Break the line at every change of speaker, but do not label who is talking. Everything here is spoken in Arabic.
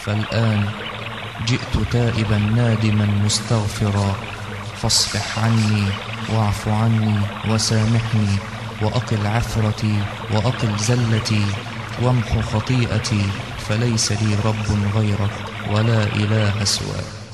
فالآن جئت تائبا نادما مستغفرا، فاصفح عني واعف عني وسامحني، وأقل عثرتي وأقل زلتي وامح خطيئتي، فليس لي رب غيرك ولا إله سواك.